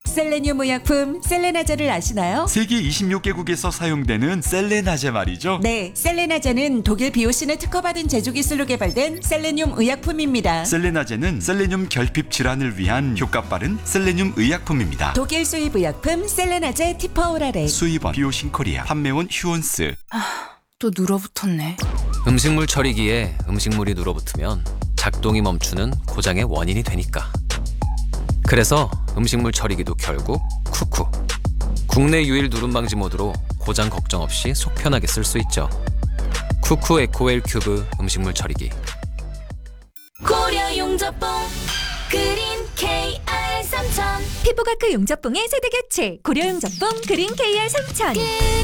셀레늄 의약품 셀레나제를 아시나요? 세계 26개국에서 사용되는 셀레나제 말이죠. 네, 셀레나제는 독일 BOC는 특허받은 제조 기술로 개발된 셀레늄 의약품입니다. 셀레나제는 셀레늄 결핍 질환을 위한 효과 빠른 셀레늄 의약품입니다. 독일 수입 의약품 셀레나제 티퍼오라레. 수입원 비오신코리아, 판매원 휴온스. 또 눌어붙었네. 음식물 처리기에 음식물이 눌어붙으면 작동이 멈추는 고장의 원인이 되니까. 그래서 음식물 처리기도 결국 쿠쿠. 국내 유일 누름 방지 모드로 고장 걱정 없이 속 편하게 쓸 수 있죠. 쿠쿠 에코웰 큐브 음식물 처리기. 고려 용접봉 그린 KR 3000 피부과크 용접봉의 세대 교체 고려 용접봉 그린 KR 3000